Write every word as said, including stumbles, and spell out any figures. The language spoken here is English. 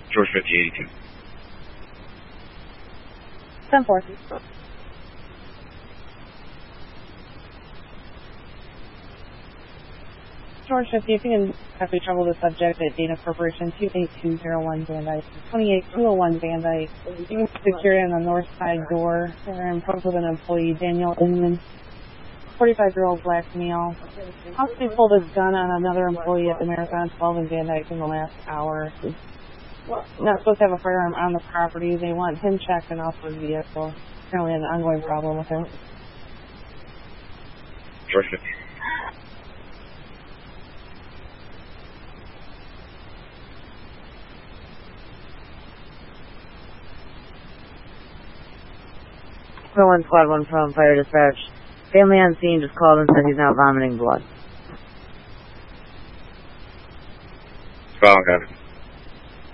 George fifty eighty-two. ten four. George fifty, if you can happy trouble the subject at Dana Corporation two eight two zero one Van Dyke, twenty-eight two oh one Van Dyke. You can secure on the north side door. They're in front of an employee, Daniel Inman, forty-five-year-old black male. Possibly pulled his gun on another employee at the Marathon twelve in Van Dyke in the last hour. Not supposed to have a firearm on the property. They want him checked and also his vehicle. Apparently an ongoing problem with him. George fifty. one Squad one from Fire Dispatch. Family on scene just called and said he's now vomiting blood. Well, got it.